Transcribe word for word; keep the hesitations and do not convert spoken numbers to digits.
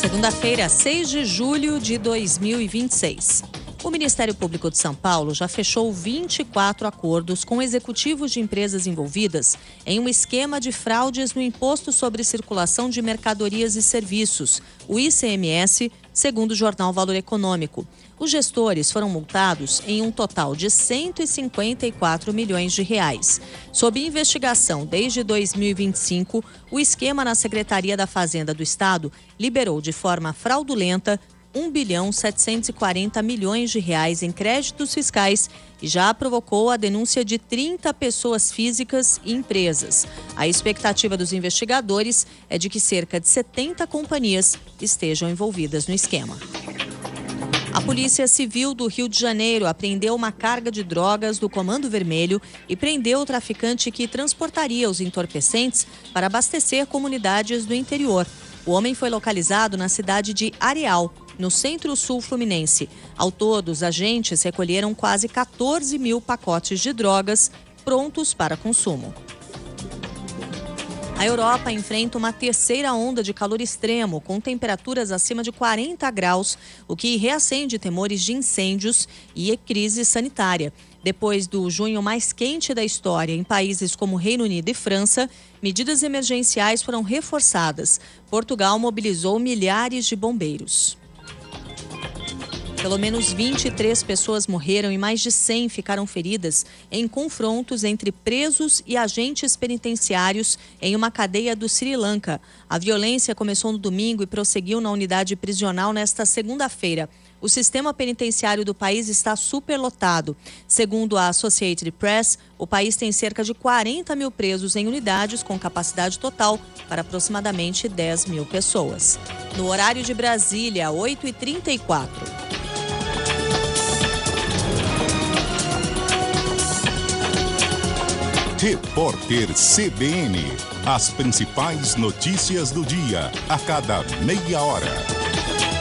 Segunda-feira, seis de julho de dois mil e vinte e seis. O Ministério Público de São Paulo já fechou vinte e quatro acordos com executivos de empresas envolvidas em um esquema de fraudes no Imposto sobre Circulação de Mercadorias e Serviços, o I C M S, segundo o jornal Valor Econômico. Os gestores foram multados em um total de cento e cinquenta e quatro milhões de reais. Sob investigação desde dois mil e vinte e cinco, o esquema na Secretaria da Fazenda do Estado liberou de forma fraudulenta um bilhão setecentos e quarenta milhões de reais em créditos fiscais e já provocou a denúncia de trinta pessoas físicas e empresas. A expectativa dos investigadores é de que cerca de setenta companhias estejam envolvidas no esquema. A Polícia Civil do Rio de Janeiro apreendeu uma carga de drogas do Comando Vermelho e prendeu o traficante que transportaria os entorpecentes para abastecer comunidades do interior. O homem foi localizado na cidade de Areal, no centro-sul fluminense. Ao todo, os agentes recolheram quase quatorze mil pacotes de drogas prontos para consumo. A Europa enfrenta uma terceira onda de calor extremo, com temperaturas acima de quarenta graus, o que reacende temores de incêndios e crise sanitária. Depois do junho mais quente da história em países como Reino Unido e França, medidas emergenciais foram reforçadas. Portugal mobilizou milhares de bombeiros. Pelo menos vinte e três pessoas morreram e mais de cem ficaram feridas em confrontos entre presos e agentes penitenciários em uma cadeia do Sri Lanka. A violência começou no domingo e prosseguiu na unidade prisional nesta segunda-feira. O sistema penitenciário do país está superlotado. Segundo a Associated Press, o país tem cerca de quarenta mil presos em unidades com capacidade total para aproximadamente dez mil pessoas. No horário de Brasília, oito e trinta e quatro. Repórter C B N. As principais notícias do dia, a cada meia hora.